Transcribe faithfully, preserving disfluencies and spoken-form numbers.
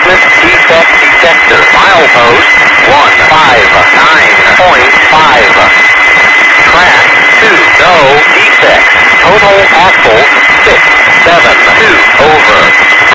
Equipment defect detector. Milepost one five nine point five. Track two, no defects. Total axle six seven two over.